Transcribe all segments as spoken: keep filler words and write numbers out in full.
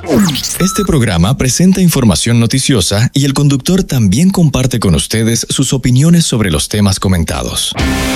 Este programa presenta información noticiosa y el conductor también comparte con ustedes sus opiniones sobre los temas comentados.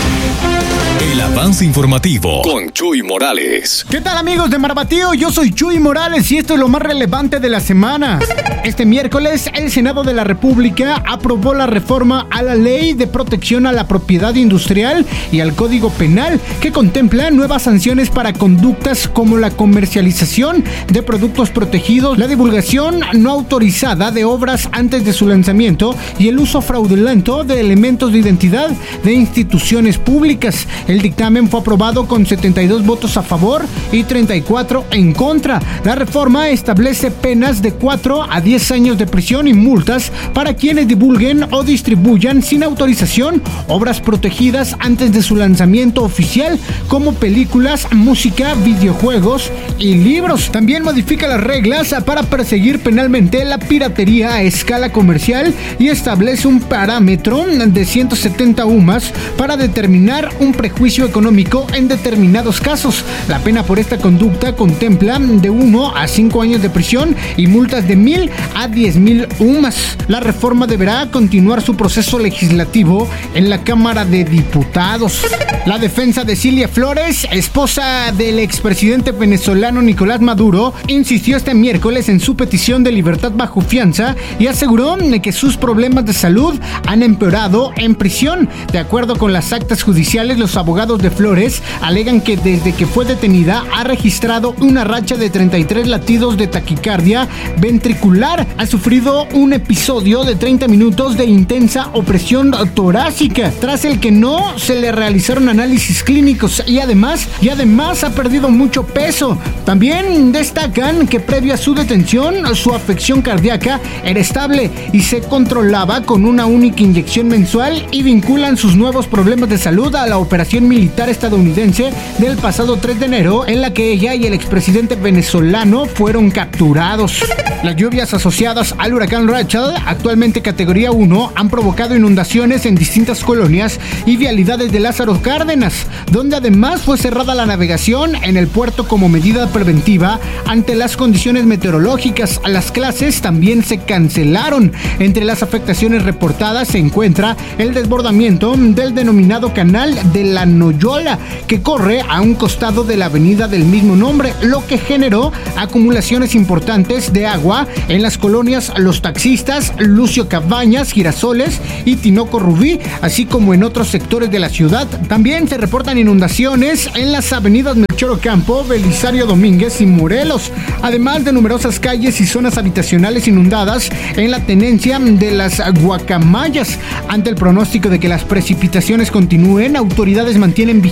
El avance informativo con Chuy Morales. ¿Qué tal, amigos de Marbatío? Yo soy Chuy Morales y esto es lo más relevante de la semana. Este miércoles, el Senado de la República aprobó la reforma a la Ley de Protección a la Propiedad Industrial y al Código Penal, que contempla nuevas sanciones para conductas como la comercialización de productos protegidos, la divulgación no autorizada de obras antes de su lanzamiento y el uso fraudulento de elementos de identidad de instituciones públicas. El dictamen fue aprobado con setenta y dos votos a favor y treinta y cuatro en contra. La reforma establece penas de cuatro a diez años de prisión y multas para quienes divulguen o distribuyan sin autorización obras protegidas antes de su lanzamiento oficial, como películas, música, videojuegos y libros. También modifica las reglas para perseguir penalmente la piratería a escala comercial y establece un parámetro de ciento setenta UMAS para determinar un prejuicio económico en determinados casos. La pena por esta conducta contempla de uno a cinco años de prisión y multas de mil a diez mil UMAS. La reforma deberá continuar su proceso legislativo en la Cámara de Diputados. La defensa de Cilia Flores, esposa del expresidente venezolano Nicolás Maduro, insistió este miércoles en su petición de libertad bajo fianza y aseguró que sus problemas de salud han empeorado en prisión. De acuerdo con las actas judiciales, los abogados de Flores alegan que desde que fue detenida ha registrado una racha de treinta y tres latidos de taquicardia ventricular. Ha sufrido un episodio de treinta minutos de intensa opresión torácica, tras el que no se le realizaron análisis clínicos y además, y además ha perdido mucho peso. También destacan que previo a su detención, su afección cardíaca era estable y se controlaba con una única inyección mensual, y vinculan sus nuevos problemas de salud a la operación militar estadounidense del pasado tres de enero, en la que ella y el expresidente venezolano fueron capturados. Las lluvias asociadas al huracán Rachel, actualmente categoría uno, han provocado inundaciones en distintas colonias y vialidades de Lázaro Cárdenas, donde además fue cerrada la navegación en el puerto como medida preventiva ante las condiciones meteorológicas. Las clases también se cancelaron. Entre las afectaciones reportadas se encuentra el desbordamiento del denominado canal de la Noyola, que corre a un costado de la avenida del mismo nombre, lo que generó acumulaciones importantes de agua en las colonias Los Taxistas, Lucio Cabañas, Girasoles y Tinoco Rubí, así como en otros sectores de la ciudad. También se reportan inundaciones en las avenidas Melchor Ocampo, Belisario Domínguez y Morelos, además de numerosas calles y zonas habitacionales inundadas en la tenencia de las Guacamayas. Ante el pronóstico de que las precipitaciones continúen, autoridades mantienen vigilancia